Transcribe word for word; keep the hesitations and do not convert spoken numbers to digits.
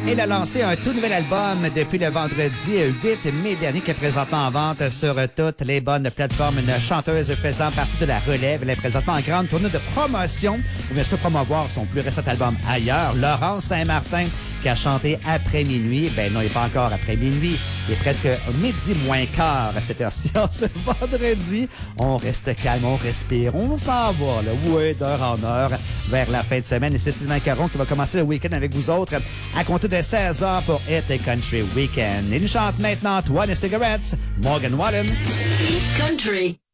Elle a lancé un tout nouvel album depuis le vendredi huit mai dernier qui est présentement en vente sur toutes les bonnes plateformes. Une chanteuse faisant partie de la relève. Elle est présentement en grande tournée de promotion pour bien sûr promouvoir son plus récent album Ailleurs. Laurence Saint-Martin qui a chanté Après minuit. Ben non, il n'est pas encore après minuit. Il est presque midi moins quart à cette heure-ci. Ce vendredi, on reste calme, on respire, on s'en va, là, oui, d'heure en heure, vers la fin de semaine. Et c'est Sylvain Caron qui va commencer le week-end avec vous autres à compter de seize heures pour Hit Country Weekend. Il nous chante maintenant Antoine et Cigarettes, Morgan Wallen. Hit Country.